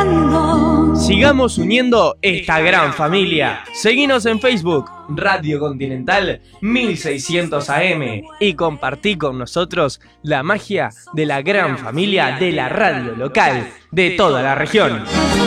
esperando. Sigamos uniendo esta gran familia. Seguinos en Facebook, Radio Continental 1600 AM, y compartí con nosotros la magia de la gran familia de la radio local de toda la región.